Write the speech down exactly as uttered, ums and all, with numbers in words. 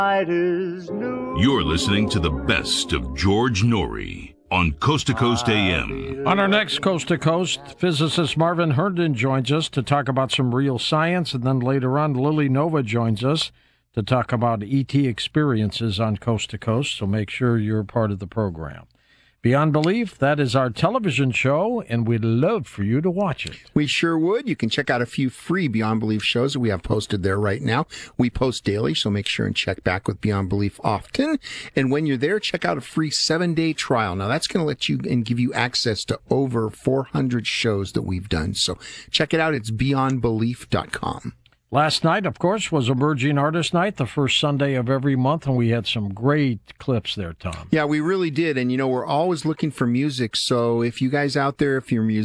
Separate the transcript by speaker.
Speaker 1: You're listening to the best of George Norrie on Coast to Coast A M.
Speaker 2: On our next Coast to Coast, physicist Marvin Herndon joins us to talk about some real science, and then later on, Lily Nova joins us to talk about E T experiences on Coast to Coast, so make sure you're part of the program. Beyond Belief, that is our television show, and we'd love for you to watch it.
Speaker 3: We sure would. You can check out a few free Beyond Belief shows that we have posted there right now. We post daily, so make sure and check back with Beyond Belief often. And when you're there, check out a free seven-day trial. Now, that's going to let you and give you access to over four hundred shows that we've done. So check it out. It's beyond belief dot com.
Speaker 2: Last night, of course, was Emerging Artist Night, the first Sunday of every month, and we had some great clips there, Tom.
Speaker 3: Yeah, we really did. And, you know, we're always looking for music. So if you guys out there, if you're musicians,